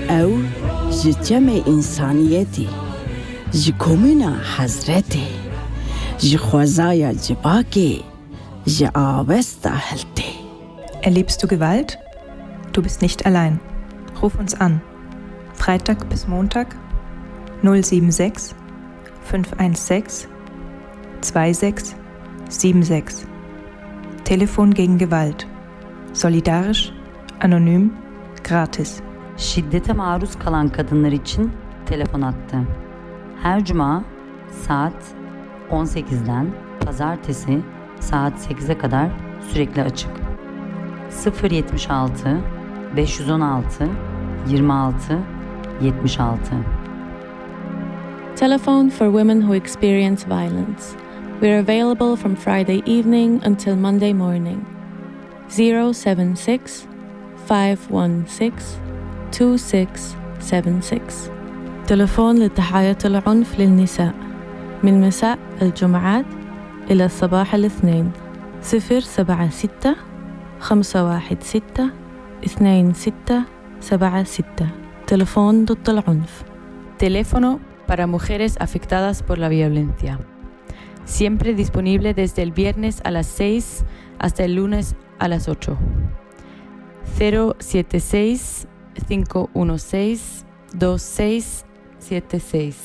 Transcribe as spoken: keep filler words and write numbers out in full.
او ji cemê însaniyetê, ji komûna hezretê, ji xwezaya civakê, ji avesta hiltê. Erlebst du Gewalt? Du bist nicht allein. Ruf uns an. Freitag bis Montag null sieben sechs fünf eins sechs zwei sechs sieben sechs. Telefon gegen Gewalt. Solidarisch, anonym, gratis. Şiddete maruz kalan kadınlar için telefon hattı. Her cuma saat on sekizden pazartesi saat sekize kadar sürekli açık. sıfır yetmiş altı beş yüz on altı yirmi altı yetmiş altı. Telephone for women who experience violence. We're available from Friday evening until Monday morning. zero seven six five one six two six seven six. تلفون لضحايا العنف للنساء من مساء الجمعات إلى الصباح الاثنين صفر سبعة ستة خمسة واحد ستة اثنين ستة سبعة ستة. تلفون ضد العنف. Teléfono para mujeres afectadas por la violencia. Siempre disponible desde el viernes a las seis hasta el lunes a las ocho. cero siete seis cinco uno seis dos seis siete seis.